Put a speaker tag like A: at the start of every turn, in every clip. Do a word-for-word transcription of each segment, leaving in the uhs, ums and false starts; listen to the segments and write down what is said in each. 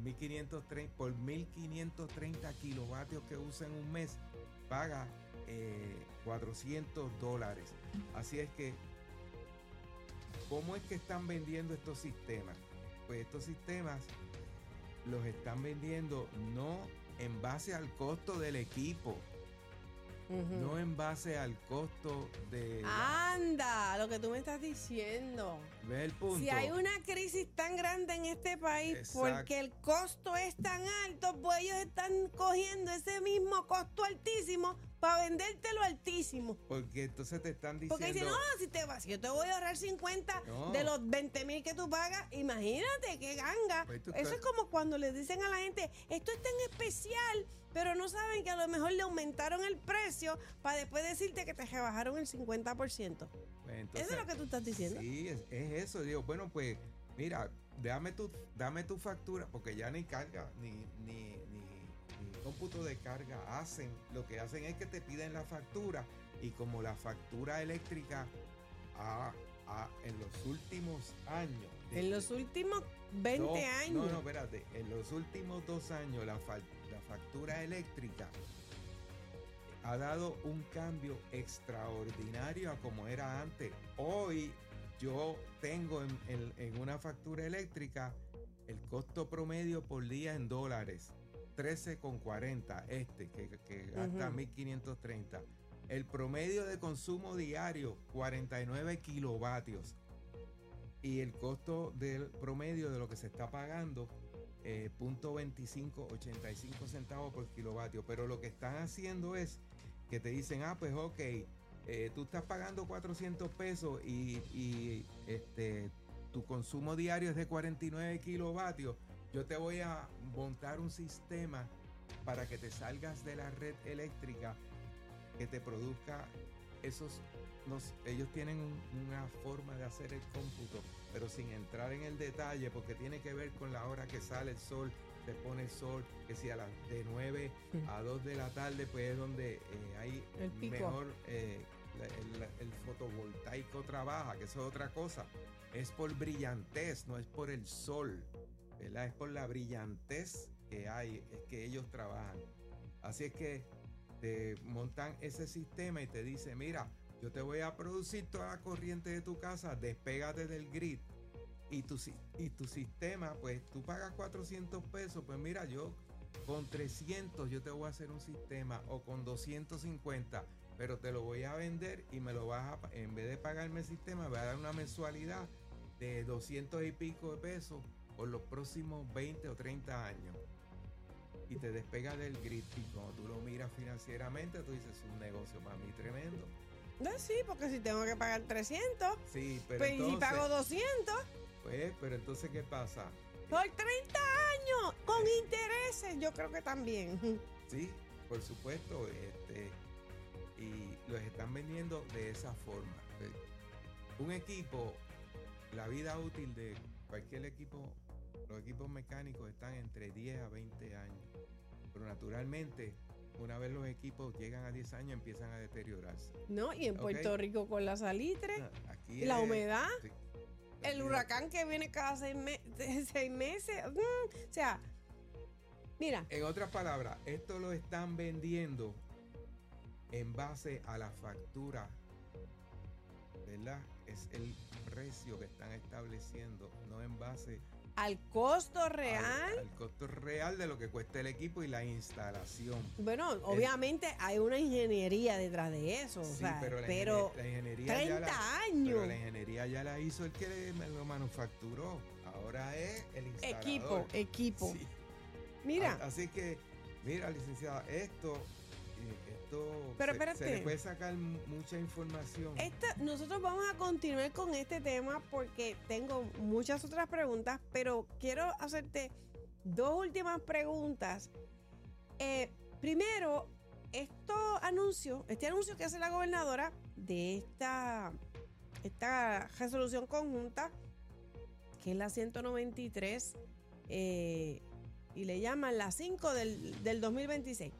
A: mil quinientos treinta, por mil quinientos treinta kilovatios que usa en un mes, paga eh, cuatrocientos dólares. Así es que, ¿cómo es que están vendiendo estos sistemas? Pues estos sistemas los están vendiendo no en base al costo del equipo, uh-huh. no en base al costo de...
B: Anda, lo que tú me estás diciendo.
A: ¿Ves el punto?
B: Si hay una crisis tan grande en este país, exacto, porque el costo es tan alto, pues ellos están cogiendo ese mismo costo altísimo para vendértelo altísimo.
A: Porque entonces te están diciendo...
B: Porque dicen, no, si, te, si yo te voy a ahorrar cincuenta no. de los veinte mil que tú pagas, imagínate qué ganga. Pues Eso estás... es como cuando le dicen a la gente, esto es tan especial, pero no saben que a lo mejor le aumentaron el precio para después decirte que te rebajaron el cincuenta por ciento. Pues entonces, ¿eso es lo que tú estás diciendo?
A: Sí, es, es eso. Digo, bueno, pues, mira, dame tu, dame tu factura, porque ya ni carga, ni... ni, ni cómputo de carga hacen, lo que hacen es que te piden la factura, y como la factura eléctrica a, a, en los últimos años
B: de, en los últimos veinte
A: dos,
B: años
A: no, no, espérate, en los últimos dos años la, fa, la factura eléctrica ha dado un cambio extraordinario a como era antes. Hoy yo tengo en, en, en una factura eléctrica el costo promedio por día en dólares trece con cuarenta, este que, que gasta uh-huh. mil quinientos treinta. El promedio de consumo diario cuarenta y nueve kilovatios, y el costo del promedio de lo que se está pagando eh, punto veinticinco, ochenta y cinco centavos por kilovatio. Pero lo que están haciendo es que te dicen, ah, pues ok, eh, tú estás pagando cuatrocientos pesos y, y este, tu consumo diario es de cuarenta y nueve kilovatios. Yo te voy a montar un sistema para que te salgas de la red eléctrica, que te produzca esos... Nos, ellos tienen un, una forma de hacer el cómputo, pero sin entrar en el detalle, porque tiene que ver con la hora que sale el sol, se pone el sol, que si a las de nueve a dos de la tarde, pues es donde eh, hay
B: el pico.
A: mejor... Eh, el, el fotovoltaico trabaja, que eso es otra cosa. Es por brillantez, no es por el sol, ¿verdad? Es por la brillantez que hay, es que ellos trabajan. Así es que te montan ese sistema y te dice, mira, yo te voy a producir toda la corriente de tu casa, despégate del grid, y tu, y tu sistema, pues tú pagas cuatrocientos pesos, pues mira, yo con trescientos yo te voy a hacer un sistema, o con doscientos cincuenta, pero te lo voy a vender y me lo vas a, en vez de pagarme el sistema, me vas a dar una mensualidad de doscientos y pico de pesos por los próximos veinte o treinta años. Y te despega del grid, y cuando tú lo miras financieramente, tú dices, es un negocio para mí tremendo.
B: No, sí, porque si tengo que pagar trescientos,
A: sí, pero
B: pues
A: entonces,
B: si pago doscientos,
A: pues, pero entonces, ¿qué pasa?
B: Por treinta años, con eh, intereses, yo creo que también.
A: Sí, por supuesto, este, y los están vendiendo de esa forma. Un equipo, la vida útil de cualquier equipo, los equipos mecánicos están entre diez a veinte años, pero naturalmente, una vez los equipos llegan a diez años, empiezan a deteriorarse.
B: No, y en Puerto ¿Okay? Rico con la salitre, no,
A: aquí
B: la
A: es,
B: humedad,
A: sí,
B: el huracán que viene cada seis, me seis meses, mm, o sea, mira.
A: En otras palabras, esto lo están vendiendo en base a la factura, ¿verdad? Es el precio que están estableciendo, no en base
B: al costo real.
A: Al, al costo real de lo que cuesta el equipo y la instalación.
B: Bueno, obviamente el, hay una ingeniería detrás de eso. Sí, o sea,
A: pero, la,
B: pero
A: ingenier, la ingeniería
B: treinta
A: ya la,
B: años.
A: Pero la ingeniería ya la hizo el que lo manufacturó. Ahora es el instalador.
B: Equipo, equipo.
A: Sí.
B: Mira.
A: Así que, mira, licenciada, esto... Esto
B: pero
A: se,
B: espérate,
A: se le puede sacar mucha información.
B: Esta, nosotros vamos a continuar con este tema porque tengo muchas otras preguntas, pero quiero hacerte dos últimas preguntas. Eh, primero, esto anuncio, este anuncio que hace la gobernadora de esta, esta resolución conjunta, que es la ciento noventa y tres, eh, y le llaman la cinco del, del dos mil veintiséis.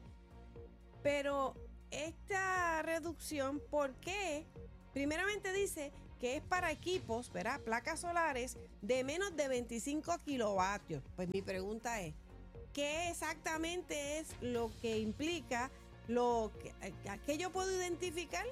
B: Pero esta reducción, ¿por qué? Primeramente dice que es para equipos, ¿verdad? Placas solares de menos de veinticinco kilovatios. Pues mi pregunta es, ¿qué exactamente es lo que implica, lo que, a qué yo puedo identificar?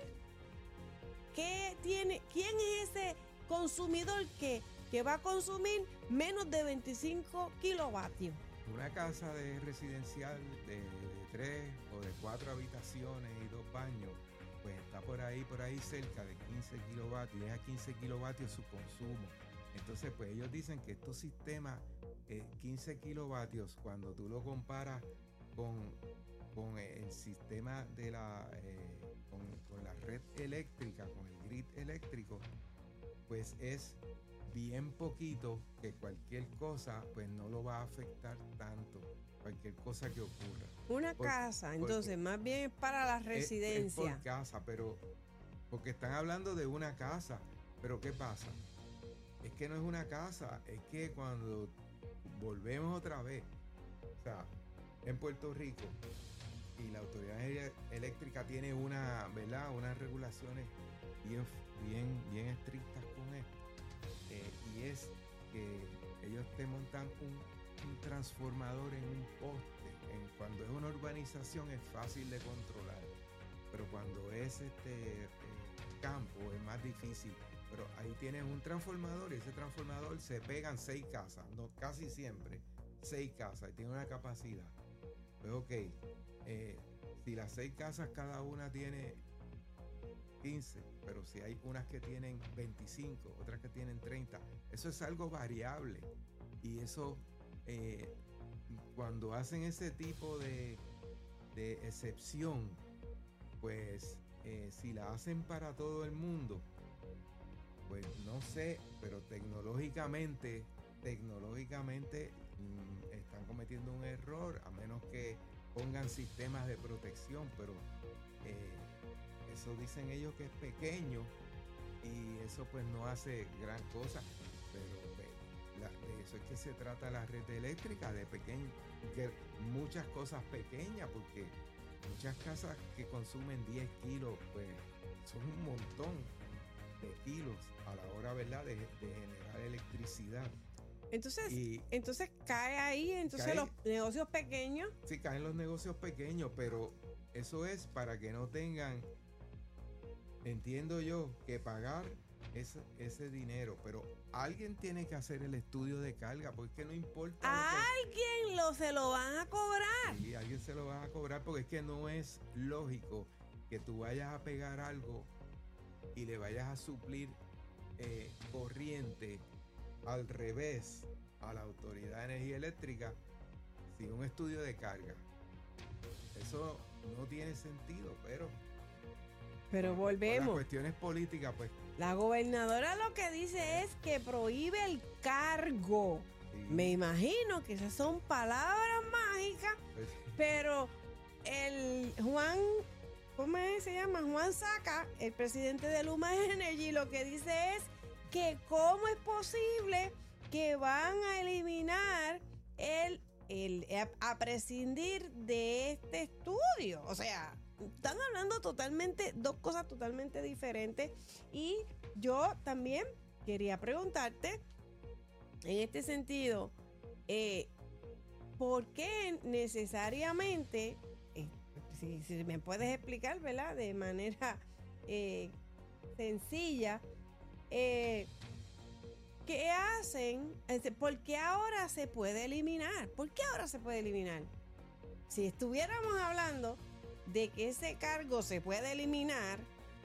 B: ¿Qué tiene, ¿Quién es ese consumidor que, que va a consumir menos de veinticinco kilovatios?
A: Una casa de residencial de, de tres o de cuatro habitaciones y dos baños, pues está por ahí, por ahí cerca de quince kilovatios, diez a quince kilovatios su consumo. Entonces, pues ellos dicen que estos sistemas, eh, quince kilovatios, cuando tú lo comparas con, con el sistema de la, eh, con, con la red eléctrica, con el grid eléctrico, pues es bien poquito, que cualquier cosa pues no lo va a afectar tanto, cualquier cosa que ocurra.
B: Una
A: por,
B: casa, entonces más bien es para la residencia.
A: Es, es por casa, pero porque están hablando de una casa, pero ¿qué pasa? Es que no es una casa, es que cuando volvemos otra vez, o sea, en Puerto Rico, y la Autoridad Eléctrica tiene una, ¿verdad? Unas regulaciones bien, bien, bien estrictas con esto. Eh, y es que ellos te montan un, un transformador en un poste. En, cuando es una urbanización es fácil de controlar, pero cuando es este eh, campo es más difícil. Pero ahí tienes un transformador y ese transformador se pegan seis casas, no casi siempre, seis casas y tiene una capacidad. Pues ok, eh, si las seis casas cada una tiene quince, pero si hay unas que tienen veinticinco, otras que tienen treinta, eso es algo variable. Y eso, eh, cuando hacen ese tipo de, de excepción, pues eh, si la hacen para todo el mundo, pues no sé, pero tecnológicamente, tecnológicamente mmm, están cometiendo un error, a menos que pongan sistemas de protección, pero eh, eso dicen ellos que es pequeño y eso pues no hace gran cosa, pero pues, la, de eso es que se trata la red eléctrica, de pequeño, que muchas cosas pequeñas, porque muchas casas que consumen diez kilos, pues son un montón de kilos a la hora, ¿verdad?, de, de generar electricidad.
B: Entonces,
A: y
B: entonces cae ahí, entonces cae, los negocios pequeños.
A: Sí, caen los negocios pequeños, pero eso es para que no tengan, entiendo yo, que pagar ese, ese dinero, pero alguien tiene que hacer el estudio de carga, porque no importa.
B: A alguien lo se lo van a cobrar.
A: Sí, alguien se lo va a cobrar, porque es que no es lógico que tú vayas a pegar algo y le vayas a suplir eh, corriente al revés a la Autoridad de Energía Eléctrica sin un estudio de carga. Eso no tiene sentido, pero
B: pero
A: por,
B: volvemos.
A: Por las cuestiones políticas, pues.
B: La gobernadora lo que dice es que prohíbe el cargo. Sí. Me imagino que esas son palabras mágicas, pues, pero el Juan, ¿cómo se llama? Juan Saca, el presidente de Luma Energy, lo que dice es que cómo es posible que van a eliminar el, el a prescindir de este estudio. O sea, están hablando totalmente, dos cosas totalmente diferentes. Y yo también quería preguntarte, en este sentido, eh, ¿por qué necesariamente, eh, si, si me puedes explicar, ¿verdad?, de manera eh, sencilla, eh, ¿qué hacen? ¿Por qué ahora se puede eliminar? ¿Por qué ahora se puede eliminar? Si estuviéramos hablando de que ese cargo se puede eliminar,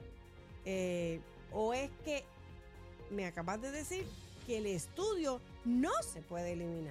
B: eh, o es que me acabas de decir que el estudio no se puede eliminar.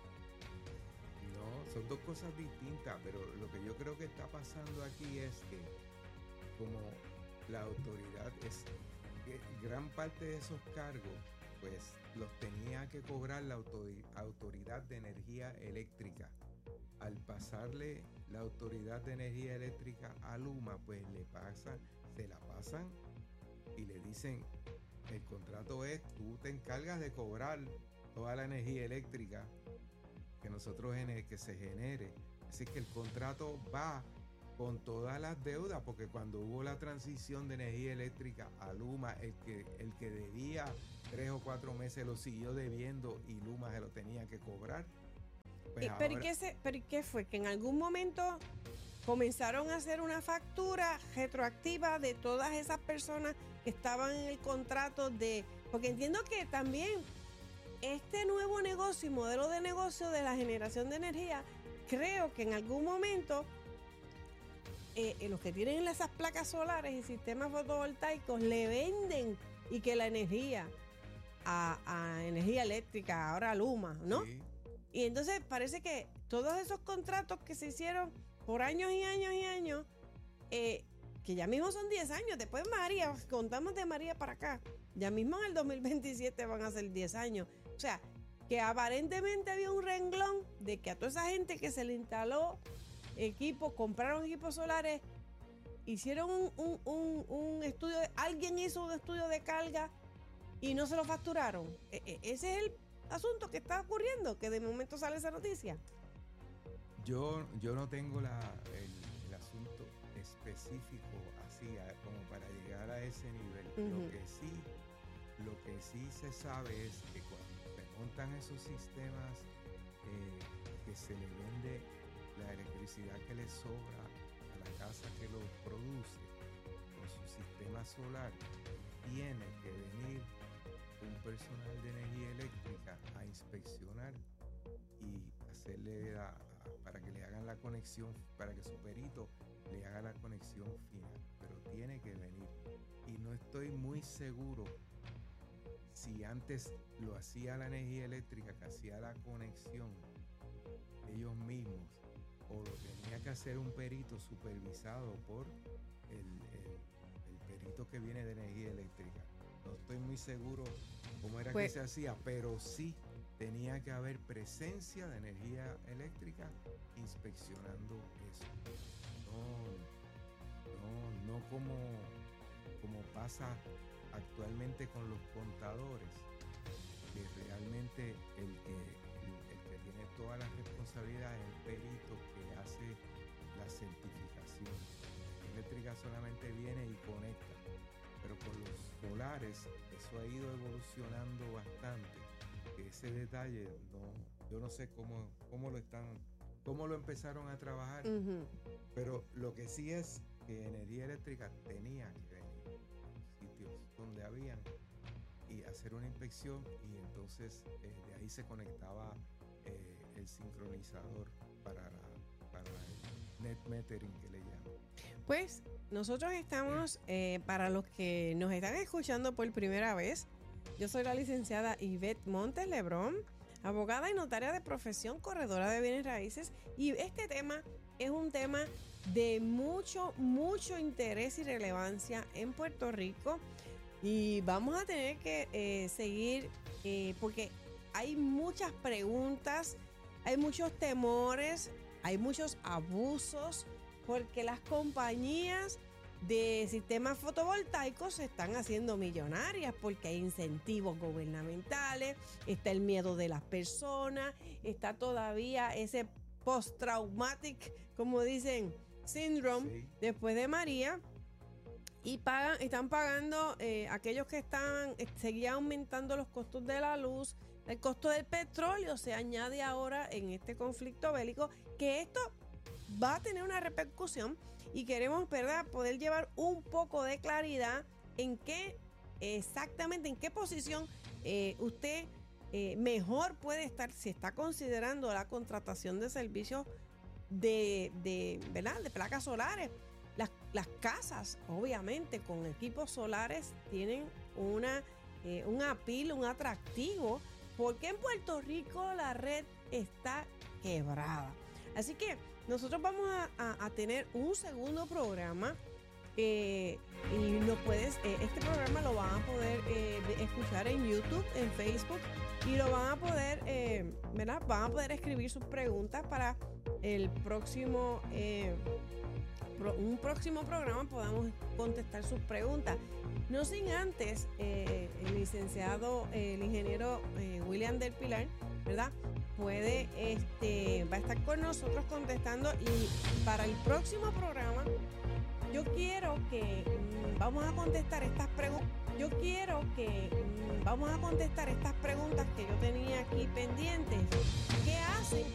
A: No, son dos cosas distintas, pero lo que yo creo que está pasando aquí es que como la autoridad es que gran parte de esos cargos pues los tenía que cobrar la Autoridad de Energía Eléctrica. Al pasarle la Autoridad de Energía Eléctrica a Luma, pues le pasa, se la pasan y le dicen, el contrato es, tú te encargas de cobrar toda la energía eléctrica que nosotros que se genere. Así que el contrato va con todas las deudas, porque cuando hubo la transición de energía eléctrica a Luma, el que, el que debía tres o cuatro meses lo siguió debiendo y Luma se lo tenía que cobrar. Pues
B: eh,
A: ahora,
B: pero, ¿y qué se, ¿Pero qué fue? Que en algún momento comenzaron a hacer una factura retroactiva de todas esas personas que estaban en el contrato de... Porque entiendo que también este nuevo negocio y modelo de negocio de la generación de energía, creo que en algún momento eh, eh, los que tienen esas placas solares y sistemas fotovoltaicos le venden y que la energía a, a energía eléctrica, ahora a Luma, ¿no?
A: sí,
B: Y entonces parece que todos esos contratos que se hicieron por años y años y años, eh, que ya mismo son diez años, después María, contamos de María para acá, ya mismo en el dos mil veintisiete van a ser diez años. O sea, que aparentemente había un renglón de que a toda esa gente que se le instaló equipos, compraron equipos solares, hicieron un, un, un, un estudio, de, alguien hizo un estudio de carga y no se lo facturaron. E, e, ese es el asunto que está ocurriendo, que de momento sale esa noticia.
A: yo, yo no tengo la, el, el asunto específico así a, como para llegar a ese nivel.
B: Uh-huh.
A: Lo que sí, lo que sí se sabe es que cuando se montan esos sistemas eh, que se le vende la electricidad que le sobra a la casa que lo produce con su sistema solar, tiene que venir un personal de energía eléctrica a inspeccionar y hacerle la, para que le hagan la conexión, para que su perito le haga la conexión final, pero tiene que venir. Y no estoy muy seguro si antes lo hacía la energía eléctrica, que hacía la conexión ellos mismos, o lo tenía que hacer un perito supervisado por el, el, el perito que viene de energía eléctrica. No estoy muy seguro cómo era
B: Pues,
A: que se hacía, pero sí tenía que haber presencia de energía eléctrica inspeccionando eso. No, no, no como, como pasa actualmente con los contadores, que realmente el que, el, el que tiene toda la responsabilidad es el perito que hace la certificación. La eléctrica solamente viene y conecta, pero con los solares eso ha ido evolucionando bastante, que ese detalle no, yo no sé cómo, cómo lo están, cómo lo empezaron a trabajar,
B: uh-huh.
A: pero lo que sí es que energía eléctrica tenía que venir a los sitios donde habían y hacer una inspección, y entonces eh, de ahí se conectaba eh, el sincronizador para, la, para el net metering que le llaman.
B: Pues nosotros estamos, eh, para los que nos están escuchando por primera vez, yo soy la licenciada Ivette Montes Lebrón, abogada y notaria de profesión, corredora de bienes raíces, y este tema es un tema de mucho, mucho interés y relevancia en Puerto Rico, y vamos a tener que eh, seguir eh, porque hay muchas preguntas, hay muchos temores, hay muchos abusos, porque las compañías de sistemas fotovoltaicos se están haciendo millonarias porque hay incentivos gubernamentales, está el miedo de las personas, está todavía ese post-traumatic, como dicen, syndrome, sí, después de María, y pagan, están pagando eh, aquellos que están, eh, seguían aumentando los costos de la luz, el costo del petróleo se añade ahora en este conflicto bélico, que esto va a tener una repercusión, y queremos, ¿verdad?, poder llevar un poco de claridad en qué exactamente, en qué posición eh, usted eh, mejor puede estar si está considerando la contratación de servicios de, de, ¿verdad?, de placas solares. Las, las casas, obviamente, con equipos solares tienen una, eh, un appeal, un atractivo, porque en Puerto Rico la red está quebrada. Así que nosotros vamos a, a, a tener un segundo programa eh, y lo puedes, eh, este programa lo van a poder eh, escuchar en YouTube, en Facebook, y lo van a poder, eh, ¿verdad? Van a poder escribir sus preguntas para el próximo, eh, pro, un próximo programa podamos contestar sus preguntas. No sin antes, eh, el licenciado, eh, el ingeniero eh, William del Pilar, ¿verdad?, puede, este, va a estar con nosotros contestando y para el próximo programa yo quiero que mm, vamos a contestar estas preguntas. Yo quiero que mm, vamos a contestar estas preguntas que yo tenía aquí pendientes. ¿Qué hacen